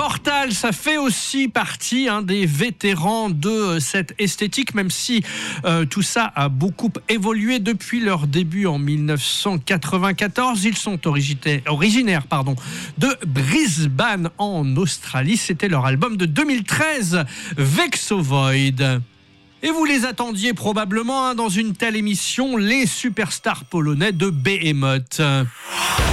Immortal, ça fait aussi partie des vétérans de cette esthétique, même si tout ça a beaucoup évolué depuis leur début en 1994. Ils sont originaires de Brisbane en Australie. C'était leur album de 2013, Vexovoid. Et vous les attendiez probablement dans une telle émission, les superstars polonais de Behemoth.